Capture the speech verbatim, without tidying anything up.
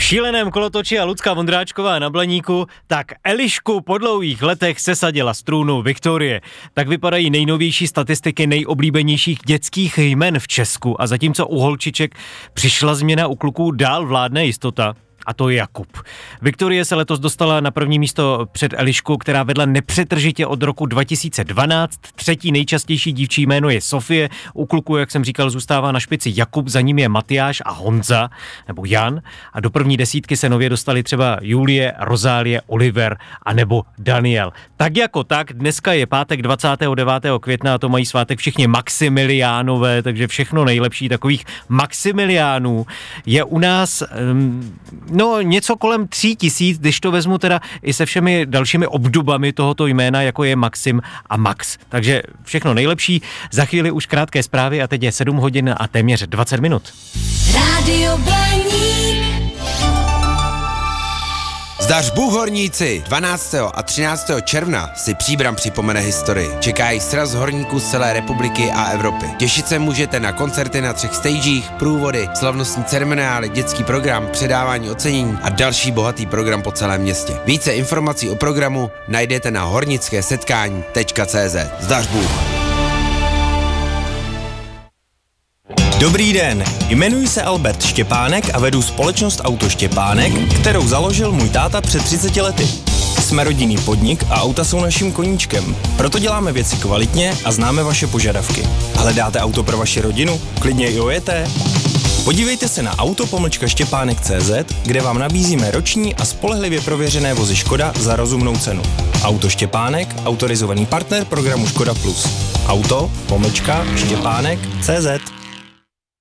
šíleném kolotoči a Lucka Vondráčková na Blaníku, tak Elišku po dlouhých letech sesadila z trůnu Viktorie. Tak vypadají nejnovější statistiky nejoblíbenějších dětských jmen v Česku a zatímco u holčiček přišla změna, u kluků dál vládne jistota. A to je Jakub. Viktorie se letos dostala na první místo před Elišku, která vedla nepřetržitě od roku dva tisíce dvanáct. Třetí nejčastější dívčí jméno je Sofie. U kluků, jak jsem říkal, zůstává na špici Jakub, za ním je Matyáš a Honza, nebo Jan. A do první desítky se nově dostali třeba Julie, Rozálie, Oliver a nebo Daniel. Tak jako tak, dneska je pátek dvacátého devátého května a to mají svátek všichni Maximiliánové, takže všechno nejlepší takových Maximiliánů je u nás... Um, No něco kolem tří tisíc, když to vezmu teda i se všemi dalšími obdobami tohoto jména, jako je Maxim a Max. Takže všechno nejlepší. Za chvíli už krátké zprávy a teď je sedm hodin a téměř dvacet minut. Rádio Blaník. Zdař Bůh horníci! dvanáctého a třináctého června si Příbram připomene historii. Čeká jich sraz horníků z celé republiky a Evropy. Těšit se můžete na koncerty na třech stagech, průvody, slavnostní ceremoniály, dětský program, předávání ocenění a další bohatý program po celém městě. Více informací o programu najdete na hornické setkání tečka cé zet. Zdař Bůh! Dobrý den, jmenuji se Albert Štěpánek a vedu společnost Auto Štěpánek, kterou založil můj táta před třiceti lety. Jsme rodinný podnik a auta jsou naším koníčkem, proto děláme věci kvalitně a známe vaše požadavky. Hledáte auto pro vaši rodinu? Klidně i ojeté? Podívejte se na auto pomlčka štěpánek tečka cé zet, kde vám nabízíme roční a spolehlivě prověřené vozy Škoda za rozumnou cenu. Auto Štěpánek, autorizovaný partner programu Škoda Plus. Auto pomlčka štěpánek tečka cé zet.